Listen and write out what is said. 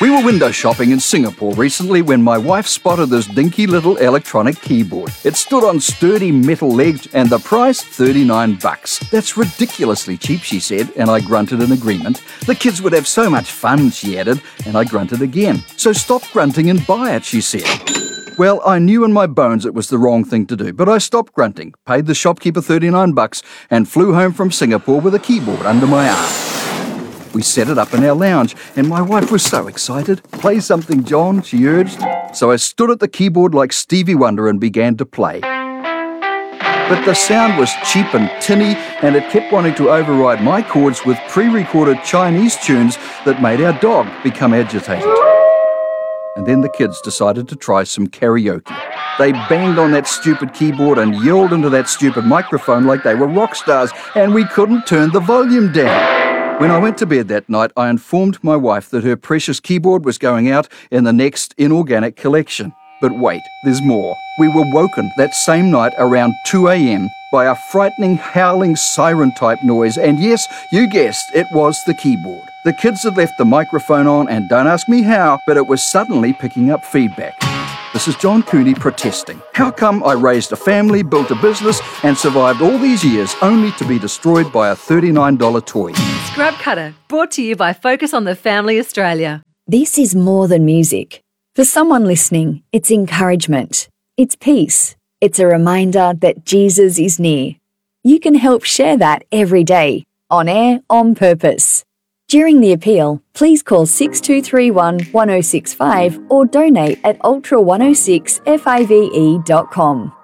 We were window shopping in Singapore recently when my wife spotted this dinky little electronic keyboard. It stood on sturdy metal legs and the price $39. That's ridiculously cheap, she said, and I grunted in agreement. The kids would have so much fun, she added, and I grunted again. So stop grunting and buy it, she said. Well, I knew in my bones it was the wrong thing to do, but I stopped grunting, paid the shopkeeper $39 and flew home from Singapore with a keyboard under my arm. We set it up in our lounge, and my wife was so excited. "Play something, John," she urged. So I stood at the keyboard like Stevie Wonder and began to play. But the sound was cheap and tinny, and it kept wanting to override my chords with pre-recorded Chinese tunes that made our dog become agitated. And then the kids decided to try some karaoke. They banged on that stupid keyboard and yelled into that stupid microphone like they were rock stars, and we couldn't turn the volume down. When I went to bed that night, I informed my wife that her precious keyboard was going out in the next inorganic collection. But wait, there's more. We were woken that same night around 2 a.m. by a frightening, howling siren-type noise, and yes, you guessed, it was the keyboard. The kids had left the microphone on, and don't ask me how, but it was suddenly picking up feedback. This is John Cooney protesting. How come I raised a family, built a business, and survived all these years only to be destroyed by a $39 toy? Scrub Cutter, brought to you by Focus on the Family Australia. This is more than music. For someone listening, it's encouragement. It's peace. It's a reminder that Jesus is near. You can help share that every day, on air, on purpose. During the appeal, please call 6231 1065 or donate at ultra106five.com.